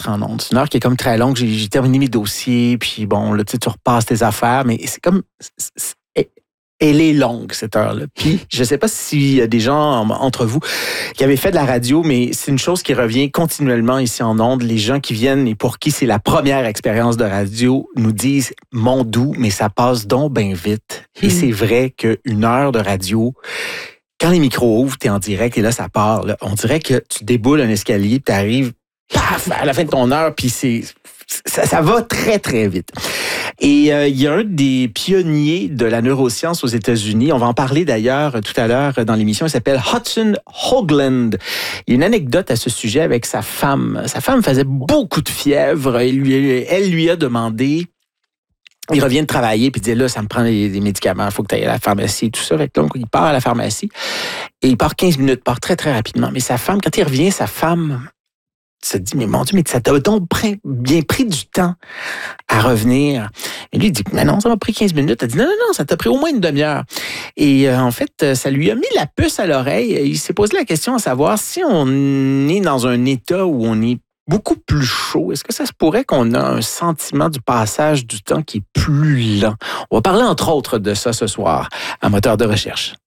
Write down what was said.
rentrer en ondes. C'est une heure qui est comme très longue. J'ai terminé mes dossiers, puis bon, là, tu repasses tes affaires, mais c'est comme... Elle est longue, cette heure-là. Puis, je sais pas s'il y a des gens entre vous qui avaient fait de la radio, mais c'est une chose qui revient continuellement ici en ondes. Les gens qui viennent et pour qui c'est la première expérience de radio nous disent « Mon doux, mais ça passe donc bien vite. » Et c'est vrai qu'une heure de radio, quand les micros ouvrent, t'es en direct et là, ça part. Là, on dirait que tu déboules un escalier, puis t'arrives, paf, à la fin de ton heure, puis ça va très, très vite. Et il y a un des pionniers de la neuroscience aux États-Unis. On va en parler d'ailleurs tout à l'heure dans l'émission. Il s'appelle Hudson Hoagland. Il y a une anecdote à ce sujet avec sa femme. Sa femme faisait beaucoup de fièvre. Elle lui a demandé... Il revient de travailler puis il dit là, ça me prend des médicaments, il faut que tu ailles à la pharmacie et tout ça. Fait que donc, il part à la pharmacie et il part 15 minutes, part très, très rapidement. Mais sa femme, quand il revient, sa femme se dit, mais mon Dieu, mais ça t'a donc bien pris du temps à revenir. Et lui, il dit, mais non, ça m'a pris 15 minutes. Elle dit, non, ça t'a pris au moins une demi-heure. Et en fait, ça lui a mis la puce à l'oreille. Il s'est posé la question à savoir si on est dans un état où on est beaucoup plus chaud, est-ce que ça se pourrait qu'on a un sentiment du passage du temps qui est plus lent? On va parler entre autres de ça ce soir à Moteur de recherche.